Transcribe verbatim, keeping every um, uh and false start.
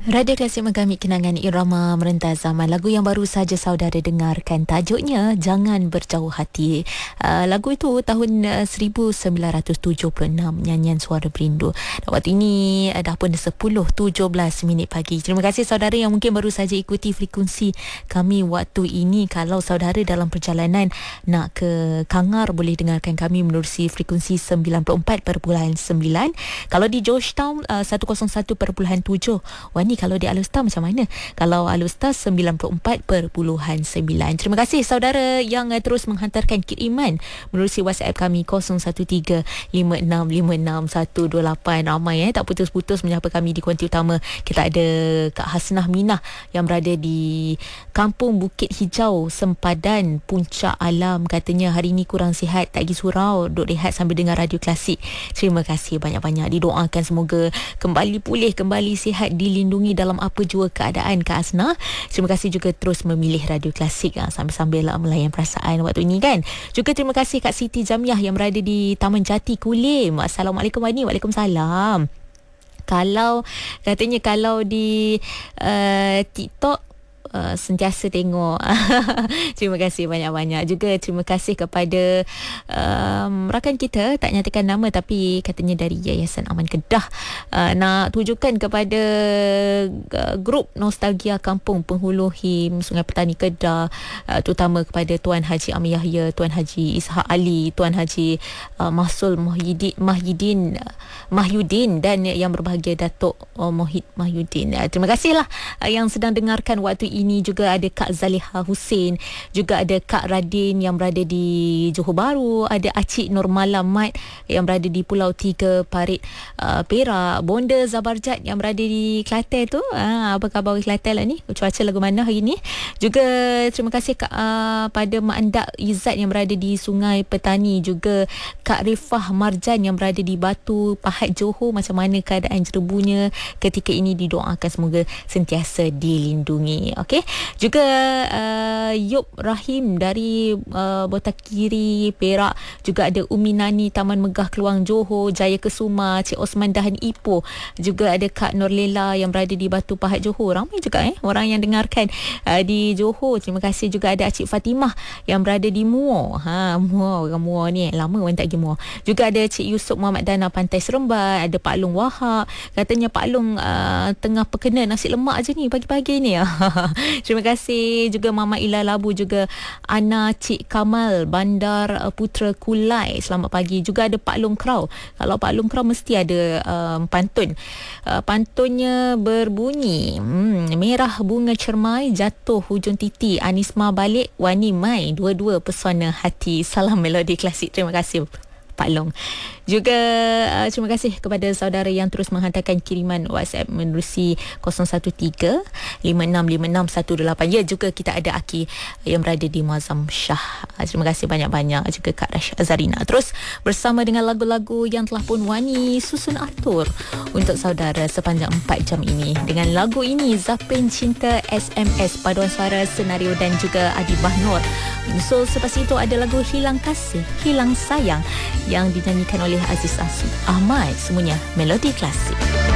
Radio Klasik menggamit kenangan irama merentas zaman. Lagu yang baru saja saudara dengarkan, tajuknya Jangan Berjauh Hati. Uh, lagu itu tahun uh, seribu sembilan ratus tujuh puluh enam, nyanyian Suara Berindu. Dan waktu ini uh, dah pun sepuluh tujuh belas minit pagi. Terima kasih saudara yang mungkin baru saja ikuti frekuensi kami waktu ini. Kalau saudara dalam perjalanan nak ke Kangar, boleh dengarkan kami menerusi frekuensi sembilan puluh empat perpuluhan sembilan. Kalau di Georgetown uh, seratus satu perpuluhan tujuh. Wah, ni kalau di Alustar macam mana? Kalau Alustar sembilan puluh empat perpuluhan sembilan. Terima kasih saudara yang uh, terus menghantarkan kiriman menerusi WhatsApp kami kosong satu tiga lima enam lima enam satu dua lapan. Ramai eh tak putus-putus menyapa kami di kuanti utama. Kita ada Kak Hasnah Minah yang berada di Kampung Bukit Hijau, Sempadan, Puncak Alam. Katanya hari ini kurang sihat, tak pergi surau, duduk rehat sambil dengar Radio Klasik. Terima kasih banyak-banyak. Didoakan semoga kembali pulih, kembali sihat, dilindungi dalam apa jua keadaan Kak Asna. Terima kasih juga terus memilih Radio Klasik ha, sambil-sambil melayan perasaan waktu ini kan. Juga terima kasih Kak Siti Jamiah yang berada di Taman Jati Kulim. Assalamualaikum Wani. Waalaikumsalam. Kalau katanya kalau di uh, TikTok Uh, sentiasa tengok. Terima kasih banyak-banyak. Juga terima kasih kepada um, rakan kita, tak nyatakan nama tapi katanya dari Yayasan Aman Kedah, uh, nak tujukan kepada uh, grup Nostalgia Kampung Penghulu Him Sungai Petani Kedah, uh, terutama kepada Tuan Haji Amir Yahya, Tuan Haji Ishak Ali, Tuan Haji uh, Mahsul Mahyidin, Mahyidin Mahyudin dan yang berbahagia Datuk uh, Mohid Mahyudin. Uh, terima kasihlah uh, yang sedang dengarkan waktu ini. Ini juga ada Kak Zaliha Hussein, juga ada Kak Radin yang berada di Johor Bahru, ada Acik Nurmala Mat yang berada di Pulau Tiga, Parit, uh, Perak, Bonda Zabarjat yang berada di Kelantan tu. Ha, apa khabar Kelantan lah ni? Cuaca lagu mana hari ni? Juga terima kasih Kak, uh, pada Mak Andak Izzat yang berada di Sungai Petani, juga Kak Rifah Marjan yang berada di Batu Pahat Johor. Macam mana keadaan jerebunya ketika ini? Didoakan semoga sentiasa dilindungi. Okey. Juga uh, Yop Rahim dari uh, Botak Kiri, Perak. Juga ada Umi Nani Taman Megah Keluang Johor, Jaya Kesuma, Cik Osman Dahan Ipoh. Juga ada Kak Norlela yang berada di Batu Pahat Johor. Ramai juga eh orang yang dengarkan uh, di Johor. Terima kasih juga ada Cik Fatimah yang berada di Muar. Ha, Muar, orang Muar ni lama orang tak pergi Muar. Juga ada Cik Yusof Muhammad Dana Pantai Seremban, ada Pak Long Wahab. Katanya Pak Long uh, tengah perkena nasi lemak je ni pagi-pagi ni. Terima kasih juga Mama Ila Labu, juga Ana Cik Kamal Bandar Putra Kulai. Selamat pagi. Juga ada Pak Long Krau. Kalau Pak Long Krau mesti ada um, pantun. Uh, pantunnya berbunyi, hmm, merah bunga cermai jatuh hujung titi, Anisma balik Wani mai, dua-dua pesona hati. Salam Melodi Klasik. Terima kasih Pak Long. Juga uh, terima kasih kepada saudara yang terus menghantarkan kiriman WhatsApp menerusi kosong satu tiga lima enam lima enam satu dua lapan. Ya, juga kita ada Aki yang berada di Muazzam Shah. Uh, terima kasih banyak-banyak. Juga Kak Rash Azarina. Terus bersama dengan lagu-lagu yang telah pun Wani susun atur untuk saudara sepanjang empat jam ini. Dengan lagu ini, Zapin Cinta S M S, paduan suara, senario dan juga Adi Bahnur. Menyusul selepas itu ada lagu Hilang Kasih, Hilang Sayang yang dinyanyikan oleh Aziz Ahmad. Semuanya Melodi Klasik.